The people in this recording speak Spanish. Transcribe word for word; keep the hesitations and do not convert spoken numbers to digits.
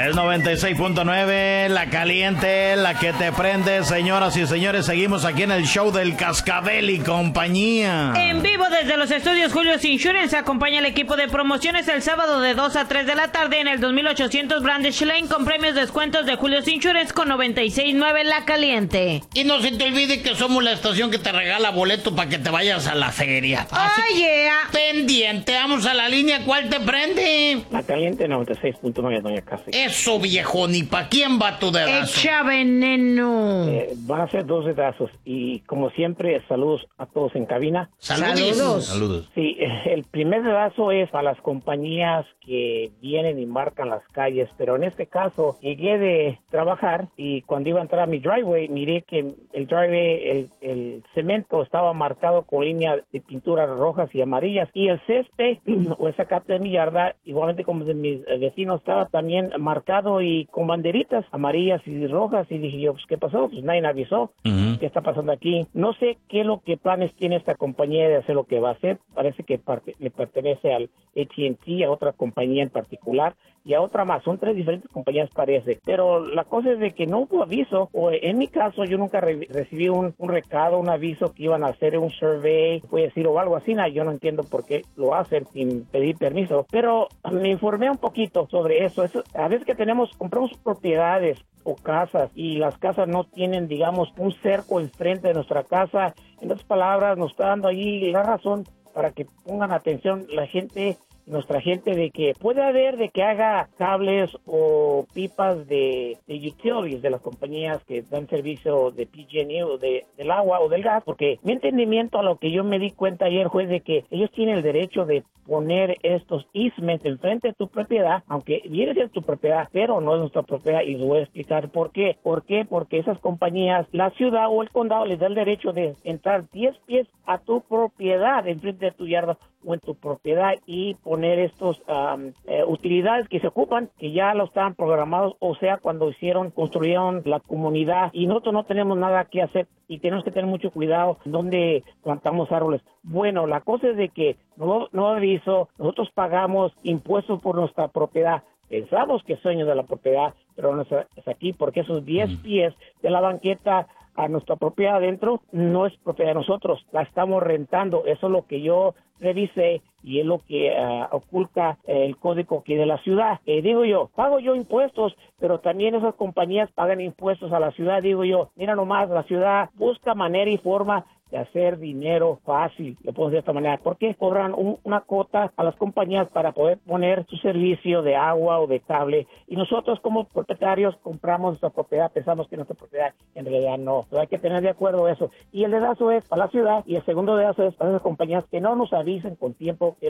Es noventa y seis punto nueve, la caliente, la que te prende. Señoras y señores, seguimos aquí en el show del Cascabel y compañía. En vivo desde los estudios Julio's Insurance, acompaña al equipo de promociones el sábado de dos a tres de la tarde en el dos mil ochocientos Brandish Lane con premios descuentos de Julio's Insurance con noventa y seis punto nueve la caliente. Y no se te olvide que somos la estación que te regala boleto para que te vayas a la feria. Así ¡Oh, yeah! pendiente, vamos a la línea, ¿cuál te prende? La caliente noventa y seis punto nueve, doña Casi. Eso, viejo, ni pa' quién va tu dedazo. Echa veneno. Eh, van a ser dos dedazos y como siempre, saludos a todos en cabina. Saludos. Saludos. Sí, el primer dedazo es a las compañías que vienen y marcan las calles, pero en este caso llegué de trabajar y cuando iba a entrar a mi driveway miré que el driveway, el, el cemento estaba marcado con líneas de pinturas rojas y amarillas y el césped o esa capa de mi yarda, igualmente como de mis vecinos, estaba también marcado y con banderitas amarillas y rojas y dije yo, pues ¿qué pasó? Pues nadie me avisó. Uh-huh. ¿Qué está pasando aquí? No sé qué es lo que planes tiene esta compañía de hacer lo que va a hacer. Parece que parte, le pertenece al A T and T, a otra compañía en particular y a otra más. Son tres diferentes compañías parece. Pero la cosa es de que no hubo aviso, o en mi caso yo nunca re- recibí un, un recado, un aviso que iban a hacer un survey, puede decir, o algo así. Nah, yo no entiendo por qué lo hacen sin pedir permiso. Pero me informé un poquito sobre eso. eso a veces que tenemos, compramos propiedades o casas y las casas no tienen, digamos, un cerco enfrente de nuestra casa. En otras palabras, nos está dando ahí la razón para que pongan atención la gente, nuestra gente, de que puede haber de que haga cables o pipas de, de utilities de las compañías que dan servicio de P G and E o de, del agua o del gas, porque mi entendimiento a lo que yo me di cuenta ayer fue de que ellos tienen el derecho de poner estos easements enfrente de tu propiedad, aunque viene a ser tu propiedad, pero no es nuestra propiedad, y les voy a explicar por qué. ¿Por qué? Porque esas compañías, la ciudad o el condado les da el derecho de entrar diez pies a tu propiedad, enfrente de tu yarda o en tu propiedad y poner estos um, eh, utilidades que se ocupan, que ya lo estaban programados, o sea, cuando hicieron, construyeron la comunidad, y nosotros no tenemos nada que hacer y tenemos que tener mucho cuidado donde plantamos árboles. Bueno, la cosa es de que no, no aviso, nosotros pagamos impuestos por nuestra propiedad. Pensamos que es dueño de la propiedad, pero no es aquí, porque esos diez pies de la banqueta a nuestra propiedad adentro no es propiedad de nosotros, la estamos rentando. Eso es lo que yo revisé y es lo que uh, oculta el código aquí de la ciudad. Eh, digo yo, pago yo impuestos, pero también esas compañías pagan impuestos a la ciudad. Digo yo, mira nomás, la ciudad busca manera y forma de hacer dinero fácil, le puedo decir de esta manera, porque cobran un, una cuota a las compañías para poder poner su servicio de agua o de cable, y nosotros como propietarios compramos nuestra propiedad, pensamos que nuestra propiedad, en realidad no. Pero hay que tener de acuerdo eso. Y el dedazo es para la ciudad, y el segundo dedazo es para esas compañías que no nos avisen con tiempo que